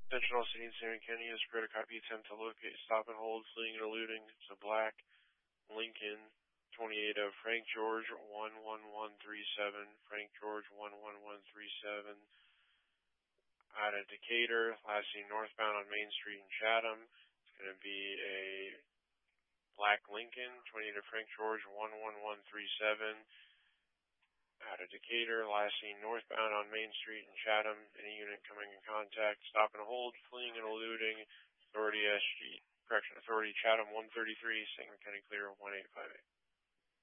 Attention all city and San Kenny has spread a copy attempt to locate, stop and hold, fleeing and eluding. It's a black Lincoln 28 of Frank George 11137, Frank George 11137, out of Decatur, last seen northbound on Main Street in Chatham. It's going to be a black Lincoln 28 of Frank George 11137, out of Decatur, last seen northbound on Main Street in Chatham. Any unit coming in contact, stop and hold, fleeing and eluding. Authority Chatham 133, St. McKinney Clear 1858.